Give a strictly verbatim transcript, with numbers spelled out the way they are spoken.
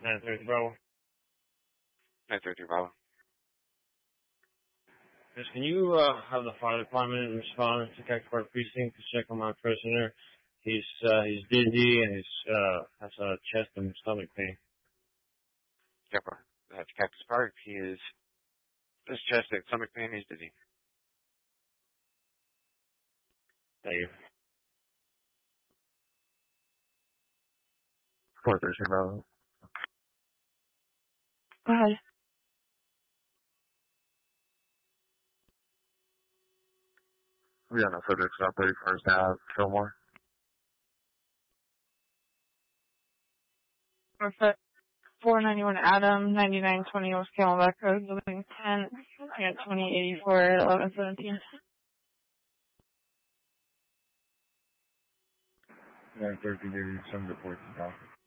nine thirty Bravo. nine thirty Bravo. Yes, can you uh, have the fire department respond to Kekport Precinct to check on my prisoner? He's uh, he's dizzy and he's uh, has a chest and stomach pain. Kekport. That's Cactus Park. He is his chest and stomach pain. He's dizzy. Thank you. four thirty Bravo. Go ahead. We got no subjects on thirty-first Ave, Fillmore. Perfect. four ninety-one Adam, ninety-nine twenty West Camelback Road, Building ten. I got twenty eighty-four at eleven seventeen. nine thirty, give you some reports about it.